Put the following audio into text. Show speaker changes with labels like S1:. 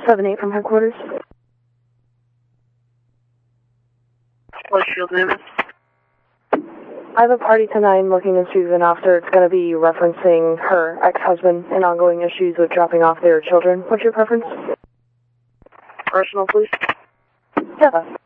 S1: 7-8 from headquarters.
S2: What Shield name is?
S1: I have a party tonight looking into an officer. It's going to be referencing her ex-husband and ongoing issues with dropping off their children. What's your preference?
S2: Personal, please.
S1: Yeah.